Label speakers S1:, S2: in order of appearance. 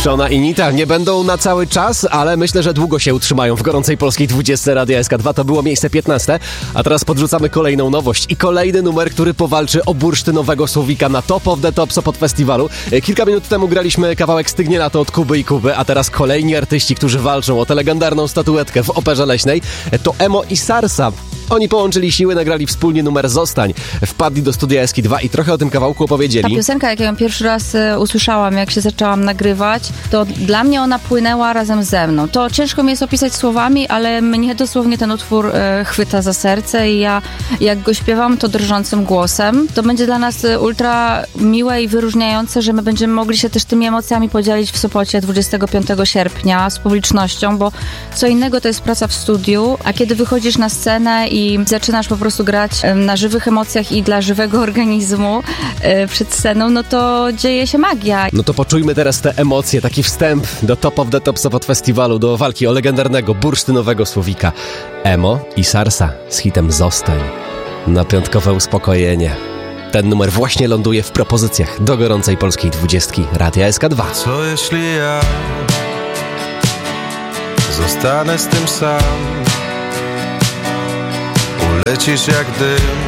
S1: Szona i Nita nie będą na cały czas, ale myślę, że długo się utrzymają w gorącej polskiej 20 Radia SK2. To było miejsce 15, a teraz podrzucamy kolejną nowość i kolejny numer, który powalczy o bursztynowego słowika na Top of the Top Sopot Festiwalu. Kilka minut temu graliśmy kawałek Stygnie na to od Kuby i Kuby, a teraz kolejni artyści, którzy walczą o tę legendarną statuetkę w Operze Leśnej, to Emo i Sarsa. Oni połączyli siły, nagrali wspólnie numer Zostań. Wpadli do studia SK2 i trochę o tym kawałku opowiedzieli.
S2: Ta piosenka, jak ją pierwszy raz usłyszałam, jak się zaczęłam nagrywać, to dla mnie ona płynęła razem ze mną. To ciężko mi jest opisać słowami, ale mnie dosłownie ten utwór chwyta za serce i ja jak go śpiewam, to drżącym głosem. To będzie dla nas ultra miłe i wyróżniające, że my będziemy mogli się też tymi emocjami podzielić w Sopocie 25 sierpnia z publicznością, bo co innego to jest praca w studiu, a kiedy wychodzisz na scenę i zaczynasz po prostu grać na żywych emocjach i dla żywego organizmu przed sceną, no to dzieje się magia.
S1: No to poczujmy teraz te emocje, taki wstęp do Top of the Top Sopot Festiwalu, do walki o legendarnego bursztynowego słowika. Emo i Sarsa z hitem Zostań. Na piątkowe uspokojenie. Ten numer właśnie ląduje w propozycjach do gorącej polskiej 20 Radia SK2.
S3: Co jeśli ja zostanę z tym sam? Ulecisz jak dym